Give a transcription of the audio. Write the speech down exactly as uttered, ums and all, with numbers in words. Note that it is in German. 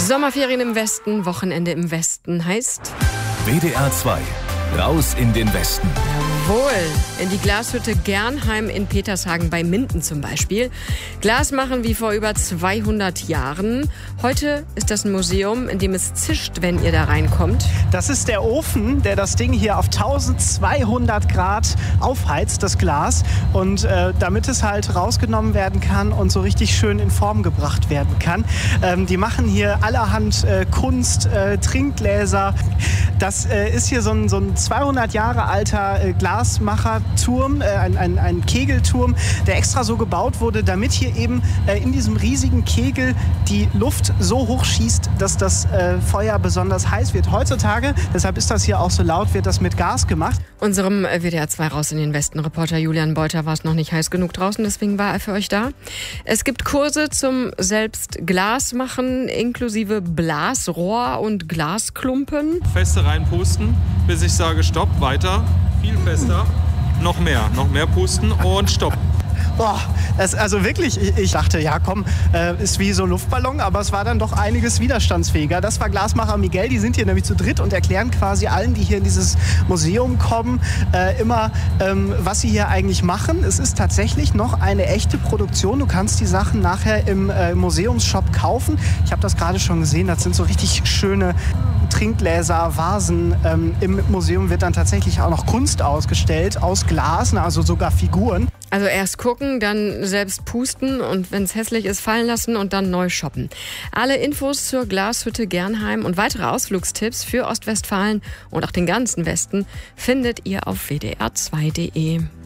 Sommerferien im Westen, Wochenende im Westen heißt W D R zwei, raus in den Westen. Jawohl, in die Glashütte Gernheim in Petershagen bei Minden zum Beispiel. Glas machen wie vor über zweihundert Jahren. Heute ist das ein Museum, in dem es zischt, wenn ihr da reinkommt. Das ist der Ofen, der das Ding hier auf eintausendzweihundert Grad aufheizt, das Glas. Und äh, damit es halt rausgenommen werden kann und so richtig schön in Form gebracht werden kann. Ähm, die machen hier allerhand äh, Kunst, äh, Trinkgläser. Das äh, ist hier so ein, so ein zweihundert Jahre alter äh, Glasmacherturm, äh, ein, ein, ein Kegelturm, der extra so gebaut wurde, damit hier eben äh, in diesem riesigen Kegel die Luft so hoch schießt, dass das äh, Feuer besonders heiß wird. Heutzutage, deshalb ist das hier auch so laut, wird das mit Gas gemacht. Unserem W D R zwei Raus in den Westen Reporter Julian Beuter war es noch nicht heiß genug draußen, deswegen war er für euch da. Es gibt Kurse zum selbst Glas machen, inklusive Blasrohr und Glasklumpen. Feste reinpusten, bis ich sage Stopp, weiter, viel fester, noch mehr, noch mehr pusten und Stopp. Boah, das, also wirklich, ich, ich dachte, ja komm, äh, ist wie so ein Luftballon, aber es war dann doch einiges widerstandsfähiger. Das war Glasmacher Miguel, die sind hier nämlich zu dritt und erklären quasi allen, die hier in dieses Museum kommen, äh, immer, ähm, was sie hier eigentlich machen. Es ist tatsächlich noch eine echte Produktion. Du kannst die Sachen nachher im äh, Museumsshop kaufen. Ich habe das gerade schon gesehen, das sind so richtig schöne Trinkgläser, Vasen. Ähm, Im Museum wird dann tatsächlich auch noch Kunst ausgestellt, aus Glas, also sogar Figuren. Also erst gucken, dann selbst pusten und wenn es hässlich ist, fallen lassen und dann neu shoppen. Alle Infos zur Glashütte Gernheim und weitere Ausflugstipps für Ostwestfalen und auch den ganzen Westen findet ihr auf w d r zwei punkt d e.